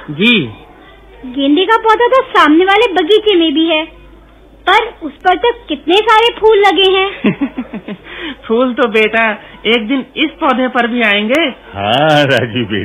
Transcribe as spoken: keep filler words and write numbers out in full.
जी। गेंदे का पौधा तो सामने वाले बगीचे में भी है, पर उस पर तो कितने सारे फूल लगे हैं। फूल तो बेटा एक दिन इस पौधे पर भी आएंगे। हाँ राजू बेटा।